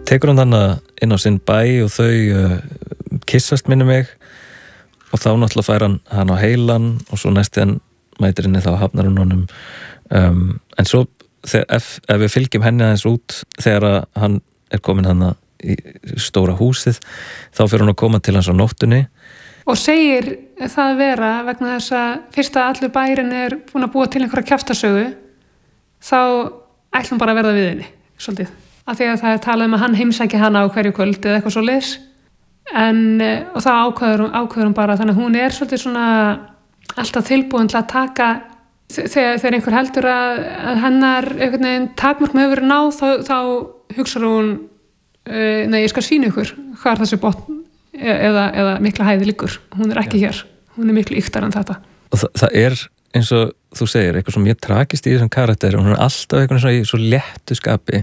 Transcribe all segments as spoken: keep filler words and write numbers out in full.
tekur hann þannig inn á sinn bæ og þau uh, kissast minni mig og þá náttúrulega fær hann hann á heilan og svo næst þegar mætir henni þá hafnar hann honum um, en svo þegar, ef, ef við fylgjum henni aðeins út þegar hann er komin hann í stóra húsið þá fyrir hann að koma til hans á nóttunni og segir það vera vegna þess að fyrst að allur bærin er búin að búa til einhverja kjaftasögu þá ætlum bara að verða við henni svolítið, af því að það er talað um að hann heimsæki hana á hverju kvöld eða eitthvað svoleiðis en og þá ákveður, ákveður hún bara þannig að hún er svolítið svona alltaf tilbúin til að taka þegar, þegar einhver heldur að, að hennar einhvern veginn takmörkum hefur verið náð þá, þá hugsar hún uh, nei ég skal sýna ykkur hvað er þessi botn eða, eða mikla hæði liggur, hún er ekki hér hún er miklu yktar en þetta og það, það er eins og þú segir eitthvað sem mjög tragist í þessum karakter og hún er alltaf eitthvað svona í svo léttu skapi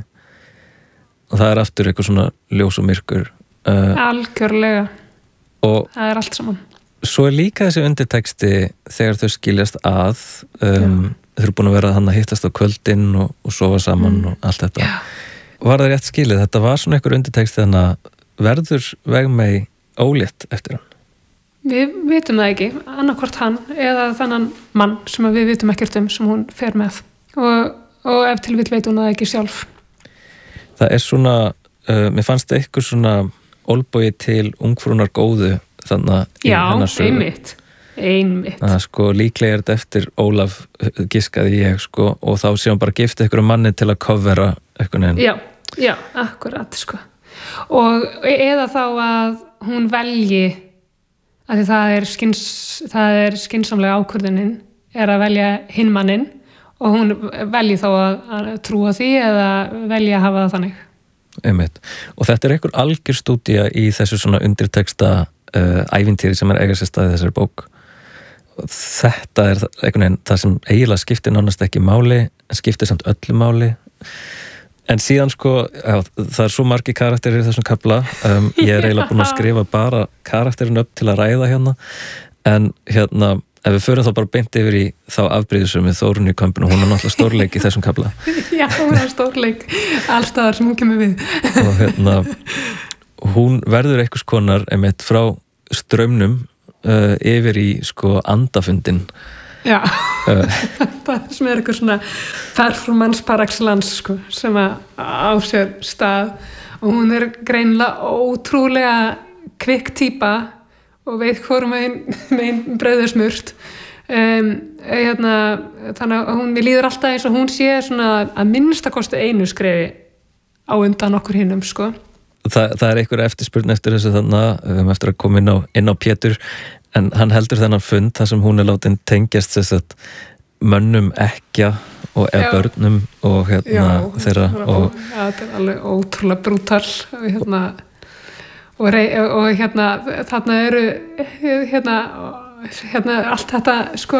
og það er aftur eitthvað svona ljós og myrkur uh, algjörlega og það er allt saman svo er líka þessi undirteksti þegar þau skiljast að um, þau eru búin að vera hann að hittast á kvöldin og, og sofa saman mm. og allt þetta Já. og var það rétt skilið, þetta var svona einhver undirteksti þannig að verður vegmei ólétt eftir hann við vitum það ekki, annarkvort hann eða þannan mann sem við vitum ekkert um sem hún fer með og, og ef til vill veit hún það ekki sjálf það er svona uh, mér fannst eitthvað svona olbogi til ungfrúnar góðu þannig í hennar sögu. Já, einmitt, einmitt. Það sko líklega er þetta eftir Ólaf giskaði ég sko og þá sé hann bara gift einhverju manni til að covera eitthvað neginn. Já, já, akkurat sko. Og eða þá að hún velji að því það er, skins, það er skynsamlega ákvörðunin er að velja hinn mannin og hún velji þá að, að trúa því eða velja að hafa það þannig. Einmitt. Og þetta er einhver algjör stúdía í þessu svona undirteksta Uh, ævintýri sem er eiga sér stað í þessari bók þetta er einhvern veginn það sem eiginlega skiptir nánast ekki máli en skiptir samt öllu máli en síðan sko já, það er svo margi karakterir í þessum kafla um, ég er eiginlega búin að skrifa bara karakterin upp til að ræða hérna en hérna ef við förum þá bara beint yfir í þá afbrýðisum við Þórunni í kampinu, hún er náttúrulega stórleik í þessum kafla Já, hún er stórleik allstaðar sem hún kemur við og hérna hún verður einhvers konar einmitt frá straumnum uh, yfir í sko andafundin Já, uh. það sem er eitthvað svona performance par excellence sko, sem að á sér stað og hún er greinilega ótrúlega kvikk típa og veit hvorum megin brauð er smurt um, hérna, þannig að hún, mér líður alltaf eins og hún sé svona að minnstakosti einu skrefi á undan okkur hinnum sko Það, það er einhver eftirspurn eftir þessu þannig um, eftir að koma inn á, inn á Pétur en hann heldur þennan fund þar sem hún er látin tengjast þess að mönnum ekkja og eða börnum og hérna já, þeirra og já, þetta er alveg ótrúlega brútal og hérna og, rey, og hérna þarna eru hérna, hérna allt þetta sko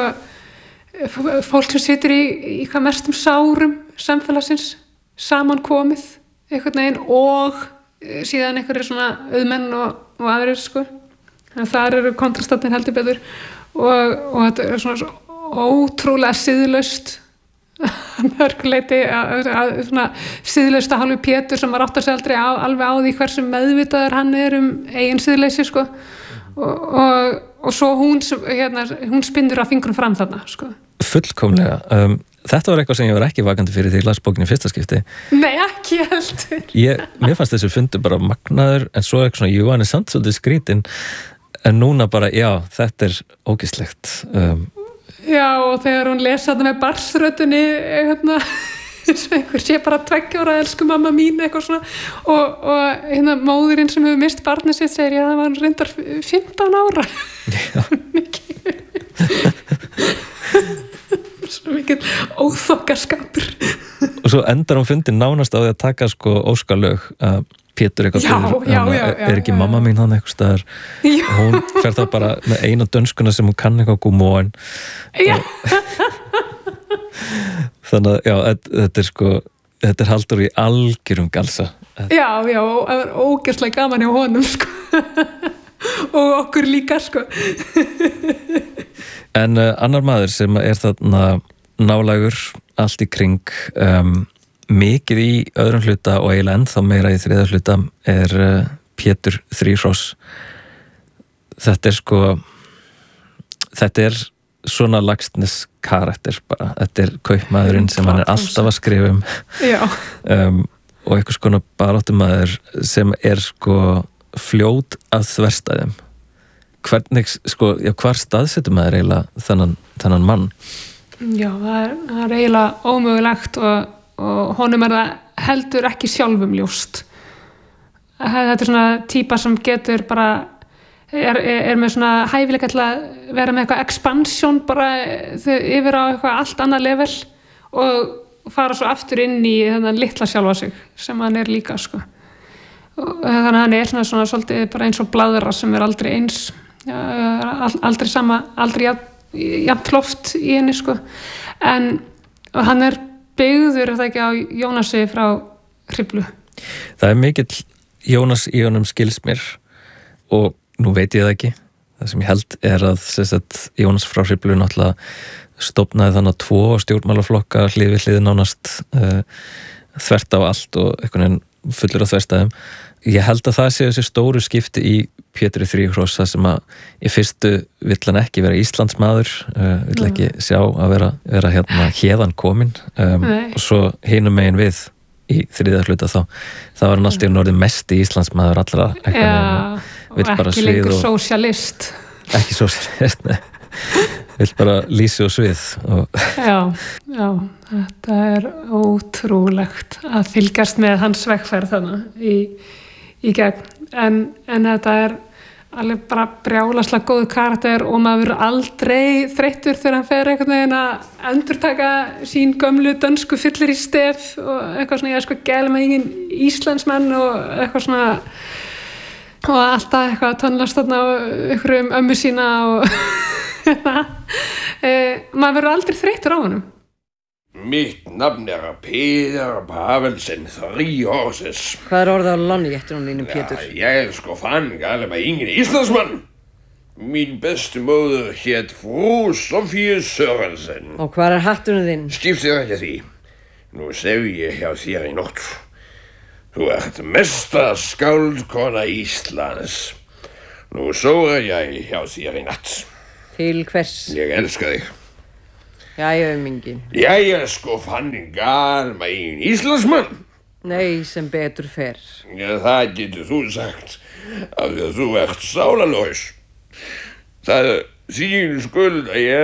fólk sem situr í, í hvað mestum sárum samfélagsins saman komið einhvern veginn og síðan einhverjir svona auðmenn og, og aðrir sko þannig að þar eru kontrastatinn heldur betur og, og þetta er svona svo ótrúlega siðlaust mörguleiti svona siðlaust að hálfu Pétur sem var áttar sig aldrei á, alveg á því hversu meðvitaður hann er um eigin siðleysi sko og, og, og svo hún, hérna, hún spinnur að fingrum fram þarna sko fullkomlega um, þetta var eitthvað sem ég var ekki vakandi fyrir því ég las bókinni fyrsta skipti Nei, ekki heldur ég, Mér fannst þessu fundu bara magnaður en svo eitthvað svona, jú, hann er samt svolítið skrítinn en núna bara, já, þetta er ógeðslegt um, Já, og þegar hún lesa þetta með barsröddinni hérna, eins og einhver sé bara tveggja ára elsku mamma mín eitthvað svona og, og hérna móðurinn sem hefur mist barnið sitt segir, já, það var reyndar fimmtán ára Já svo mikið óþokkaskapur og svo endar hún fundin nánast á því að taka sko óskalög að Pétur eitthvað já, fyrir, já, hana, já, já, er ekki já, mamma mín hann eitthvað staðar og hún fer þá bara með eina dönskuna sem hún kann eitthvað gúmóin þannig að já, þetta er sko þetta er Halldór í algjörum galsa já, já, og það er ógeðslega gaman hjá honum sko og okkur líka sko en uh, annar maður sem er þarna nálægur allt í kring um, mikið í öðrum hluta og eiginlega ennþá meira í þriðja hluta er uh, Pétur Þríhross. Þetta er sko þetta er svona Laxness karakter bara, þetta er kaupmaðurinn sem hann er alltaf að skrifa um um, og einhvers konar baráttumaður sem er sko fljót að þverstæðum. Hvernig, sko, já, hvar staðsetur maður eiginlega þennan, þennan mann? Já, það er, það er eiginlega ómögulegt og, og honum er það heldur ekki sjálfum ljóst. Þetta er svona típa sem getur bara Er, er með svona hæfileika til að vera með eitthvað expansion bara yfir á eitthvað allt annað level og fara svo aftur inn í þennan litla sjálfa sig sem hann er líka sko. Og þannig að hann er svona, svona svolítið bara eins og blaðra sem er aldrei eins aldrei sama, aldrei jafnt loft í henni sko. En hann er byggður þetta ekki á Jónasi frá Hriflu. Það er mikill Jónas í honum skils mér og nú veit ég það ekki. Það sem ég held er að sagt, Jónas frá Hriflu náttúrulega stofnaði þannig að tvo stjórnmálaflokka hlið við hlið nánast uh, þvert á allt og einhvern veginn fullur á þverstæðum. Ég held að það sé þessi stóru skipti í Pétri Þríhross sem að í fyrstu vill hann ekki vera Íslandsmaður, uh, vill ekki sjá að vera, vera hérna héðan kominn um, og svo hinum megin við í þriðja hluta þá þá var hann alltaf orðinn mesti Íslandsmaður allra Já, og ekki lengur og... sósjalist ekki sósjalist, nei vill bara lýsi og svið og... Já, já, þetta er ótrúlegt að fylgjast með hans vegferð þannig í, í gegn en, en þetta er alveg bara brjálaslega góð karakter og maður verður aldrei þreyttur þegar hann fer einhvern veginn að endurtaka sín gömlu dönsku fyllir í stef og eitthvað svona, ég er sko gæli með engin Íslandsmenn og eitthvað svona og alltaf eitthvað að tónlast þarna og eitthvað um ömmu sína og e, maður verður aldrei þreyttur á honum. Mitt nafn er Peder Pavelsen Þríhross. Hvað er orðið á lánjættunum þínum, Pétur? Ja, jeg er sgu fanden gale med ingen islandsmand. Min bedstemor hét Frú Sofie Sørensen. Og hvað er hattunum þinn? Skiptir ekki því. Nú sef ég hjá þér í nótt. Þú ert mesta skáldkona Íslands. Nú sofa ég hjá þér í natt. Til hvers? Ég elska þig. Jæja, mingin. Jæja, sko fanden gal með einn Íslandsmann. Nei, sem betur fer. Ja, það getur þú sagt af því að þú ert sálarlaus. Það er þín skuld að ég